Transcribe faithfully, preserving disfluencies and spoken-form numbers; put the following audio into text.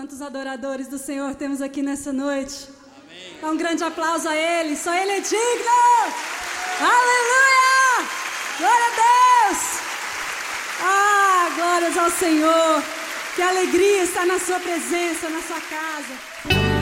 Quantos adoradores do Senhor temos aqui nessa noite? Amém. Dá um grande aplauso a Ele, só Ele é digno! Aleluia! Glória a Deus! Ah, glórias ao Senhor! Que alegria estar na sua presença, na sua casa.